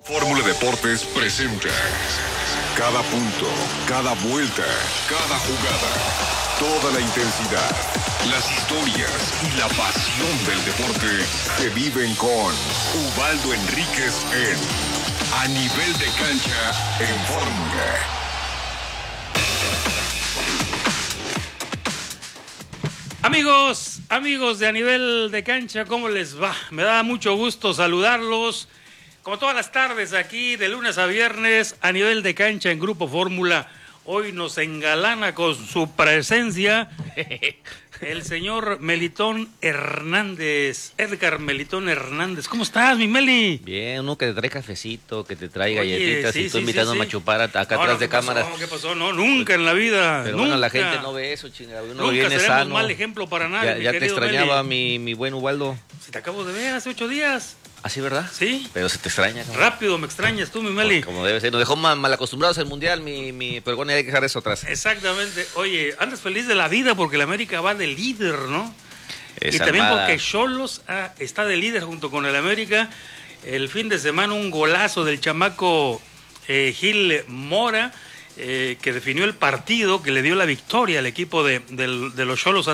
Fórmula Deportes presenta cada punto, cada vuelta, cada jugada, toda la intensidad, las historias y la pasión del deporte se viven con Ubaldo Enríquez en A Nivel de Cancha en Fórmula. Amigos de A Nivel de Cancha, ¿cómo les va? Me da mucho gusto saludarlos. Como todas las tardes aquí, de lunes a viernes, A Nivel de Cancha en Grupo Fórmula. Hoy nos engalana con su presencia el señor Melitón Hernández, Edgar Melitón Hernández. ¿Cómo estás, mi Meli? Bien, uno que te trae cafecito, que te trae galletitas, sí, y tú invitándome a chupar acá atrás de cámaras. ¿Qué pasó? No, nunca en la vida. Pero nunca. Bueno, la gente no ve eso, chingada. Uno Nunca viene seremos sano. mal ejemplo para nadie. Ya te extrañaba mi buen Ubaldo. Si te acabo de ver hace 8 días. ¿Así, verdad? Sí. Pero se te extraña, cabrón. Rápido me extrañas tú, mi Meli. Como debe ser. Nos dejó mal acostumbrados al Mundial, pero bueno, hay que dejar eso atrás. Exactamente. Oye, andas feliz de la vida porque la América va de líder, ¿no? Esa y también armada. porque Xolos está de líder junto con el América. El fin de semana un golazo del chamaco Gil Mora, que definió el partido, que le dio la victoria al equipo de los Xolos